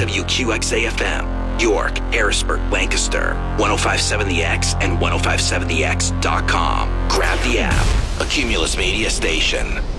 WQXA-FM, York, Harrisburg, Lancaster, 105.7 The X and 105.7thex.com. Grab the app. A Cumulus Media station.